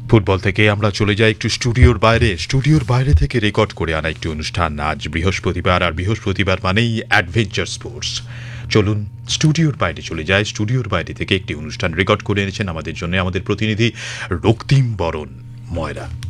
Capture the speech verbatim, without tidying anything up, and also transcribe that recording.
Football থেকে আমরা চলে যাই একটু স্টুডিওর বাইরে স্টুডিওর বাইরে থেকে রেকর্ড করে আনা একটি অনুষ্ঠান। আজ বৃহস্পতিবার, আর বৃহস্পতিবার মানেই অ্যাডভেঞ্চার স্পোর্টস। চলুন স্টুডিওর বাইরে চলে যায়। স্টুডিওর বাইরে থেকে একটি অনুষ্ঠান রেকর্ড করে এনেছেন আমাদের জন্য আমাদের প্রতিনিধি রক্তিম বরণ ময়রা।